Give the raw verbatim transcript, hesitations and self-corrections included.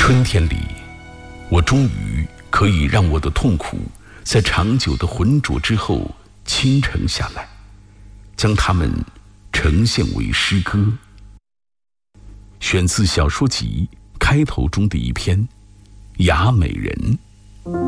春天里，我终于可以让我的痛苦在长久的浑浊之后倾城下来，将它们呈现为诗歌。选自小说集开头中的一篇《雅美人》。